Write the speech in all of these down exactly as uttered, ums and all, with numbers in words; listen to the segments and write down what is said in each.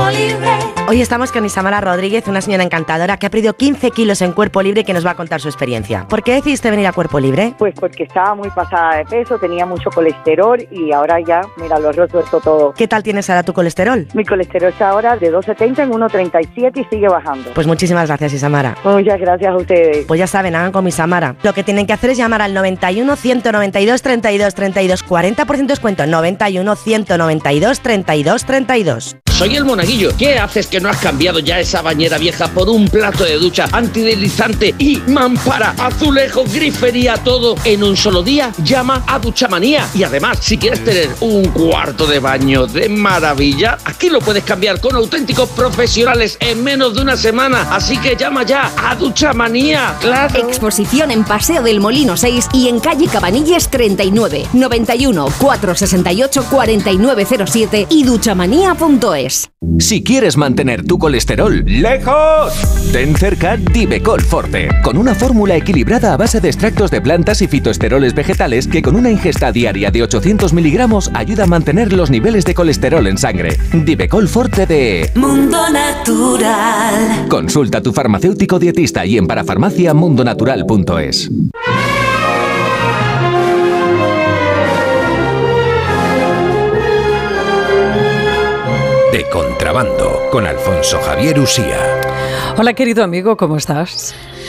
Libre. Hoy estamos con Isamara Rodríguez, una señora encantadora que ha perdido quince kilos en Cuerpo Libre y que nos va a contar su experiencia. ¿Por qué decidiste venir a Cuerpo Libre? Pues porque estaba muy pasada de peso, tenía mucho colesterol y ahora ya, mira, lo he resuelto todo. ¿Qué tal tienes ahora tu colesterol? Mi colesterol está ahora de dos setenta en uno treinta y siete y sigue bajando. Pues muchísimas gracias, Isamara. Muchas gracias a ustedes. Pues ya saben, hagan como Isamara. Lo que tienen que hacer es llamar al noventa y uno, ciento noventa y dos, treinta y dos, treinta y dos, cuarenta por ciento descuento, noventa y uno, ciento noventa y dos, treinta y dos, treinta y dos. Soy el Monaguillo. ¿Qué haces que no has cambiado ya esa bañera vieja por un plato de ducha antideslizante y mampara, azulejo, grifería, todo en un solo día? Llama a Duchamanía. Y además, si quieres tener un cuarto de baño de maravilla, aquí lo puedes cambiar con auténticos profesionales en menos de una semana. Así que llama ya a Duchamanía. ¡Claro! Exposición en Paseo del Molino seis y en calle Cabanilles treinta y nueve, noventa y uno, cuatrocientos sesenta y ocho, cuarenta y nueve cero siete y duchamanía punto es. Si quieres mantener tu colesterol lejos, ten cerca Divecol Forte, con una fórmula equilibrada a base de extractos de plantas y fitoesteroles vegetales que con una ingesta diaria de ochocientos miligramos ayuda a mantener los niveles de colesterol en sangre. Divecol Forte de Mundo Natural. Consulta a tu farmacéutico dietista y en parafarmacia mundo natural punto es. De Contrabando, con Alfonso Javier Usía. Hola, querido amigo, ¿cómo estás?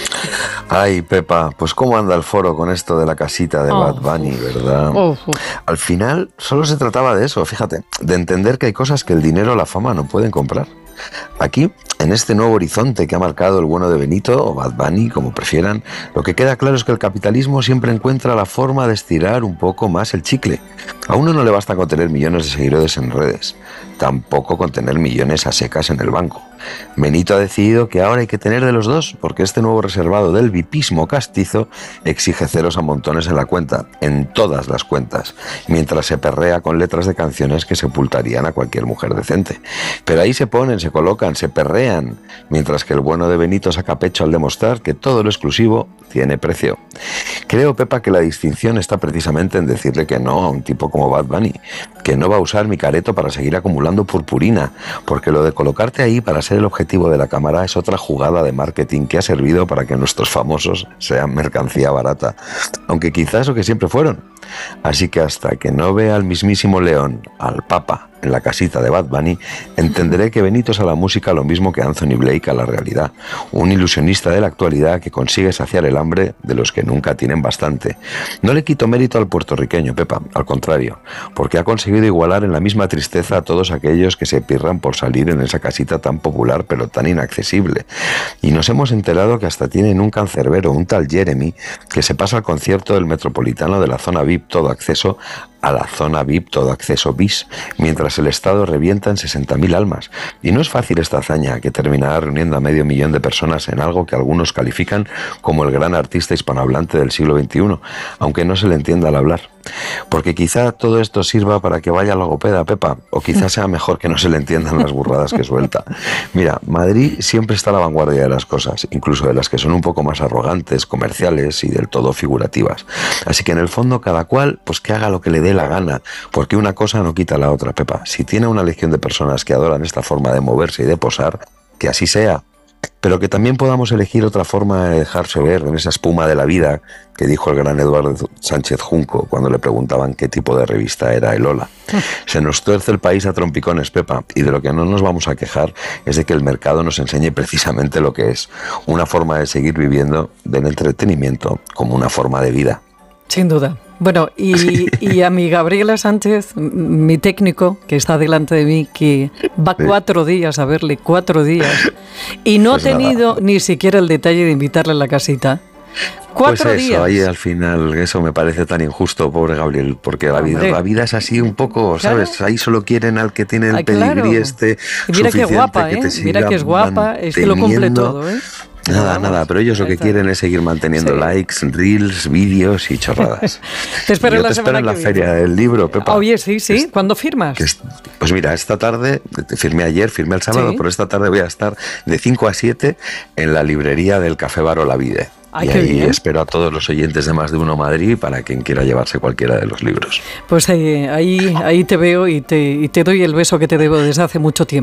Ay, Pepa, pues cómo anda el foro con esto de la casita de oh. Bad Bunny, ¿verdad? Oh. Al final solo se trataba de eso, fíjate, de entender que hay cosas que el dinero o la fama no pueden comprar. Aquí, en este nuevo horizonte que ha marcado el bueno de Benito, o Bad Bunny, como prefieran, lo que queda claro es que el capitalismo siempre encuentra la forma de estirar un poco más el chicle. A uno no le basta con tener millones de seguidores en redes, tampoco con tener millones a secas en el banco. Benito ha decidido que ahora hay que tener de los dos, porque este nuevo reservado del vipismo castizo exige ceros a montones en la cuenta, en todas las cuentas, mientras se perrea con letras de canciones que sepultarían a cualquier mujer decente. Pero ahí se ponen, se colocan, se perrean, mientras que el bueno de Benito saca pecho al demostrar que todo lo exclusivo tiene precio. Creo, Pepa, que la distinción está precisamente en decirle que no a un tipo como Bad Bunny, que no va a usar mi careto para seguir acumulando purpurina, porque lo de colocarte ahí para ser el objetivo de la cámara es otra jugada de marketing que ha servido para que nuestros famosos sean mercancía barata, aunque quizás lo que siempre fueron. Así que hasta que no vea al mismísimo León, al Papa, en la casita de Bad Bunny, entenderé que Benito es a la música lo mismo que Anthony Blake a la realidad, un ilusionista de la actualidad que consigue saciar el hambre de los que nunca tienen bastante. No le quito mérito al puertorriqueño, Pepa, al contrario, porque ha conseguido igualar en la misma tristeza a todos aquellos que se pirran por salir en esa casita tan popular pero tan inaccesible. Y nos hemos enterado que hasta tienen un cancerbero, un tal Jeremy, que se pasa al concierto del Metropolitano de la zona V I P todo acceso a la zona V I P todo acceso bis, mientras el Estado revienta en sesenta mil almas. Y no es fácil esta hazaña, que terminará reuniendo a medio millón de personas en algo que algunos califican como el gran artista hispanohablante del siglo veintiuno, aunque no se le entienda al hablar. Porque quizá todo esto sirva para que vaya a logopeda, Pepa, o quizá sea mejor que no se le entiendan las burradas que suelta. Mira, Madrid siempre está a la vanguardia de las cosas, incluso de las que son un poco más arrogantes, comerciales y del todo figurativas. Así que en el fondo cada cual, pues que haga lo que le dé la gana, porque una cosa no quita la otra, Pepa. Si tiene una legión de personas que adoran esta forma de moverse y de posar, que así sea. Pero que también podamos elegir otra forma de dejarse ver en esa espuma de la vida que dijo el gran Eduardo Sánchez Junco cuando le preguntaban qué tipo de revista era el Hola. Se nos tuerce el país a trompicones, Pepa, y de lo que no nos vamos a quejar es de que el mercado nos enseñe precisamente lo que es, una forma de seguir viviendo del entretenimiento como una forma de vida. Sin duda. Bueno, y, y a mi Gabriela Sánchez, mi técnico, que está delante de mí, que va cuatro días a verle, cuatro días, y no pues ha tenido nada. Ni siquiera el detalle de invitarle a la casita. Cuatro pues eso, días. Ahí al final, eso me parece tan injusto, pobre Gabriel, porque la vida, la vida es así un poco, ¿sabes? Claro. Ahí solo quieren al que tiene el Ay, pedigrí claro. este. Y mira qué guapa, ¿eh? Que mira que es guapa, es que lo cumple todo, ¿eh? Nada, Vamos, nada, pero ellos lo que quieren es seguir manteniendo sí. likes, reels, vídeos y chorradas. Te espero Yo la te semana espero en la que feria viene. del libro, Pepa. Oye, sí, sí. Es, ¿Cuándo firmas? Es, pues mira, esta tarde, firmé ayer, firmé el sábado, ¿Sí? pero esta tarde voy a estar de cinco a siete en la librería del Café Bar Olavide. Ay, y ahí bien. Espero a todos los oyentes de Más de Uno Madrid para quien quiera llevarse cualquiera de los libros. Pues ahí, ahí, ahí te veo y te, y te doy el beso que te debo desde hace mucho tiempo.